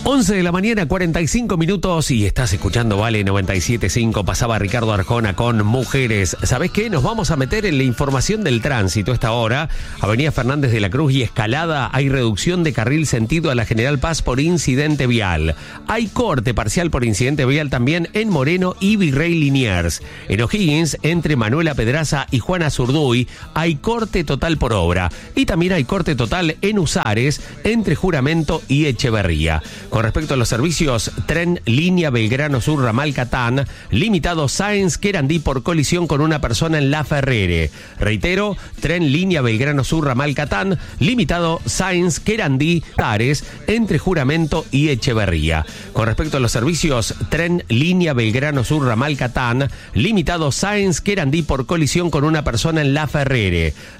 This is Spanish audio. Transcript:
11 de la mañana, 45 minutos y estás escuchando Vale 97.5. Pasaba Ricardo Arjona con Mujeres. ¿Sabés qué? Nos vamos a meter en la información del tránsito a esta hora. Avenida Fernández de la Cruz y Escalada hay reducción de carril sentido a la General Paz por incidente vial. Hay corte parcial por incidente vial también en Moreno y Virrey Liniers. En O'Higgins, entre Manuela Pedraza y Juana Zurduy, hay corte total por obra. Y también hay corte total en Usares, entre Juramento y Echeverría. Con respecto a los servicios, tren línea Belgrano Sur Ramal Catán, limitado Sáenz Querandí por colisión con una persona en La Ferrere. Reitero, tren línea Belgrano Sur Ramal Catán, limitado Sáenz Querandí Tares, entre Juramento y Echeverría. Con respecto a los servicios, tren línea Belgrano Sur Ramal Catán, limitado Sáenz Querandí por colisión con una persona en La Ferrere.